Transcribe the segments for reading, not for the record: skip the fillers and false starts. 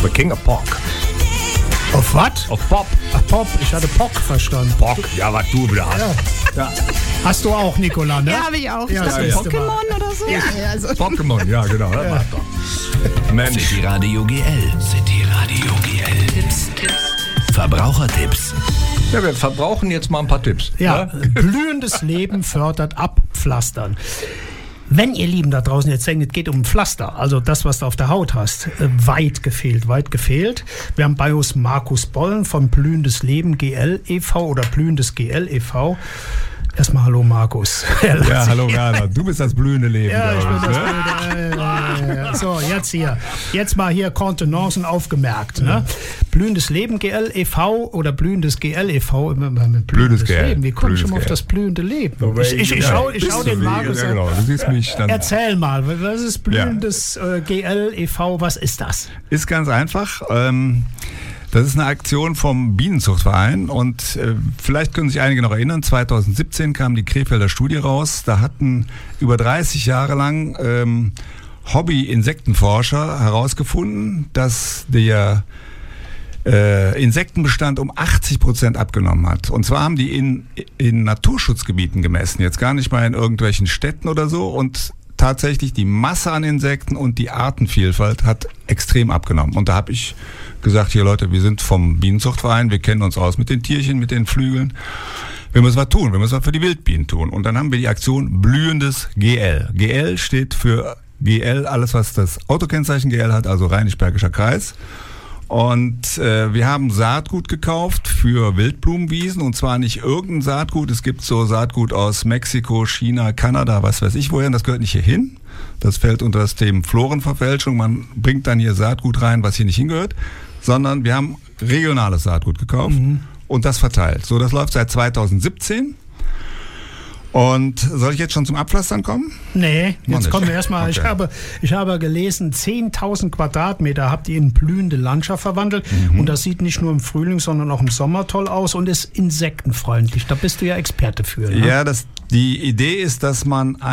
The King of Pork. Auf was? Auf Pop. Ach, Pop. Ich hatte Pock verstanden. Pork, ja, was du wieder hast. Ja. Hast du auch, Nicola, ne? Ja, habe ich auch. Ja, Ist das ja. Pokémon oder so? Ja, also. Pokémon, ja, genau. Ja. Mensch. City Radio GL. City Radio GL. Tipps. Verbrauchertipps. Ja, wir verbrauchen jetzt mal ein paar Tipps. Ja, Ne? blühendes Leben fördert Abpflastern. Wenn ihr Lieben da draußen jetzt denkt, es geht um ein Pflaster, also das, was du auf der Haut hast, weit gefehlt. Wir haben bei uns Markus Bollen von Blühendes Leben GL e.V. oder Blühendes GL e.V. Erstmal hallo Markus. Ja, hallo Werner, du bist das blühende Leben. Ja, ich bin glaube das Blöde. So, jetzt mal hier Kontenancen aufgemerkt. Ne? Blühendes Leben GL e.V. oder Blühendes GL e.V. Blühendes GL. Leben. Wie komme ich schon mal auf GL. das blühende Leben? Ich schau den Markus Ja, an. genau, du siehst mich dann. Erzähl mal, was ist Blühendes GL e.V., was ist das? Ist ganz einfach. Das ist eine Aktion vom Bienenzuchtverein und vielleicht können sich einige noch erinnern, 2017 kam die Krefelder Studie raus. Da hatten über 30 Jahre lang Hobby-Insektenforscher herausgefunden, dass der Insektenbestand um 80% abgenommen hat. Und zwar haben die in Naturschutzgebieten gemessen, jetzt gar nicht mal in irgendwelchen Städten oder so. Und tatsächlich die Masse an Insekten und die Artenvielfalt hat extrem abgenommen. Und da habe ich gesagt, hier Leute, wir sind vom Bienenzuchtverein, wir kennen uns aus mit den Tierchen, mit den Flügeln. Wir müssen was tun, wir müssen was für die Wildbienen tun. Und dann haben wir die Aktion Blühendes GL. GL steht für GL, alles was das Autokennzeichen GL hat, also Rheinisch-Bergischer Kreis. Und wir haben Saatgut gekauft für Wildblumenwiesen und zwar nicht irgendein Saatgut. Es gibt so Saatgut aus Mexiko, China, Kanada, was weiß ich woher. Das gehört nicht hier hin. Das fällt unter das Thema Florenverfälschung. Man bringt dann hier Saatgut rein, was hier nicht hingehört, sondern wir haben regionales Saatgut gekauft und das verteilt. So, das läuft seit 2017. Und soll ich jetzt schon zum Abpflastern kommen? Nee, jetzt kommen wir erstmal. Okay. Ich habe gelesen, 10.000 Quadratmeter habt ihr in blühende Landschaft verwandelt. Und das sieht nicht nur im Frühling, sondern auch im Sommer toll aus und ist insektenfreundlich. Da bist du ja Experte für. Ne? Ja, die Idee ist, dass man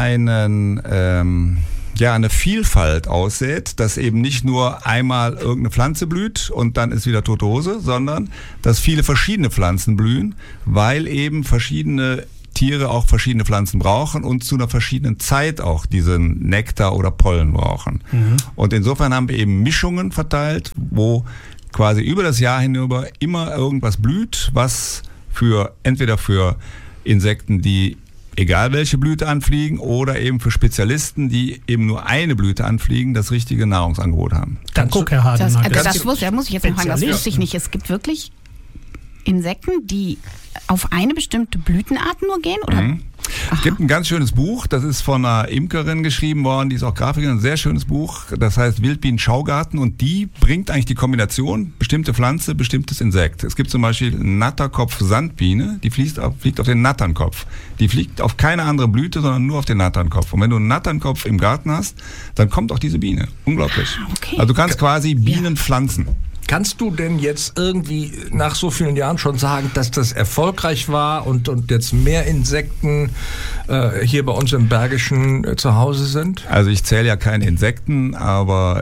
eine Vielfalt aussät, dass eben nicht nur einmal irgendeine Pflanze blüht und dann ist wieder tote Hose, sondern dass viele verschiedene Pflanzen blühen, weil eben verschiedene Tiere auch verschiedene Pflanzen brauchen und zu einer verschiedenen Zeit auch diesen Nektar oder Pollen brauchen. Und insofern haben wir eben Mischungen verteilt, wo quasi über das Jahr hinüber immer irgendwas blüht, was entweder für Insekten, die egal welche Blüte anfliegen, oder eben für Spezialisten, die eben nur eine Blüte anfliegen, das richtige Nahrungsangebot haben. Dann guck, Herr Hardemann. Da muss ich jetzt noch fragen, das wusste ich nicht. Es gibt wirklich Insekten, die auf eine bestimmte Blütenart nur gehen? Oder? Es gibt ein ganz schönes Buch, das ist von einer Imkerin geschrieben worden, die ist auch Grafikerin, ein sehr schönes Buch, das heißt Wildbienen-Schaugarten und die bringt eigentlich die Kombination, bestimmte Pflanze, bestimmtes Insekt. Es gibt zum Beispiel Natterkopf-Sandbiene, die fliegt auf den Natternkopf. Die fliegt auf keine andere Blüte, sondern nur auf den Natternkopf. Und wenn du einen Natternkopf im Garten hast, dann kommt auch diese Biene. Unglaublich. Okay. Also du kannst quasi Bienen pflanzen. Kannst du denn jetzt irgendwie nach so vielen Jahren schon sagen, dass das erfolgreich war und jetzt mehr Insekten hier bei uns im Bergischen zu Hause sind? Also ich zähle ja keine Insekten, aber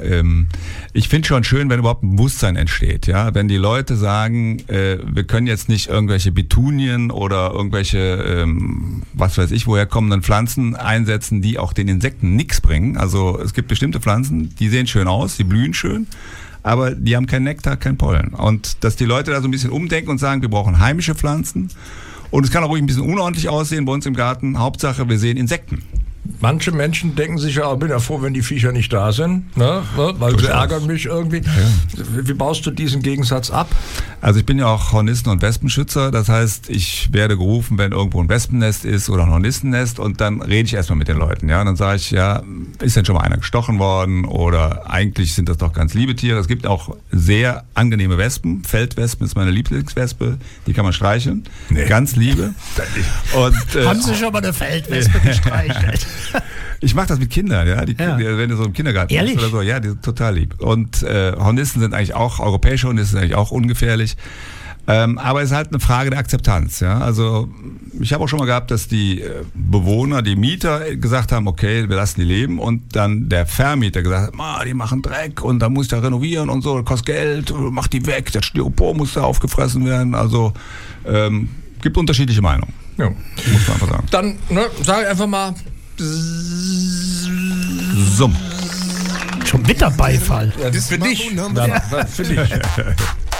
ich finde schon schön, wenn überhaupt ein Bewusstsein entsteht. Ja, wenn die Leute sagen, wir können jetzt nicht irgendwelche Betunien oder irgendwelche, was weiß ich, woher kommenden Pflanzen einsetzen, die auch den Insekten nichts bringen. Also es gibt bestimmte Pflanzen, die sehen schön aus, die blühen schön, aber die haben keinen Nektar, kein Pollen. Und dass die Leute da so ein bisschen umdenken und sagen, wir brauchen heimische Pflanzen. Und es kann auch ruhig ein bisschen unordentlich aussehen bei uns im Garten. Hauptsache, wir sehen Insekten. Manche Menschen denken sich ja, ich bin ja froh, wenn die Viecher nicht da sind, ne? Weil sie ärgern mich irgendwie. Ja. Wie baust du diesen Gegensatz ab? Also ich bin ja auch Hornissen- und Wespenschützer. Das heißt, ich werde gerufen, wenn irgendwo ein Wespennest ist oder ein Hornissennest und dann rede ich erstmal mit den Leuten. Ja, und dann sage ich, ja, ist denn schon mal einer gestochen worden oder eigentlich sind das doch ganz liebe Tiere. Es gibt auch sehr angenehme Wespen. Feldwespen ist meine Lieblingswespe. Die kann man streicheln. Nee. Ganz liebe. Und, haben Sie schon mal eine Feldwespe gestreichelt? Ich mache das mit Kindern, ja. Wenn du so im Kindergarten bist oder so, ja, die sind total lieb. Und Hornissen sind eigentlich auch, europäische Hornissen sind eigentlich auch ungefährlich. Aber es ist halt eine Frage der Akzeptanz. Ja? Also ich habe auch schon mal gehabt, dass die Bewohner, die Mieter gesagt haben, okay, wir lassen die leben, und dann der Vermieter gesagt hat, die machen Dreck und da muss ich da renovieren und so, das kostet Geld, mach die weg, der Styropor muss da aufgefressen werden. Also gibt unterschiedliche Meinungen. Ja. Muss man einfach sagen. Dann sage ich einfach mal Summ. Schon Beifall. Ja, das ist für dich. Für dich.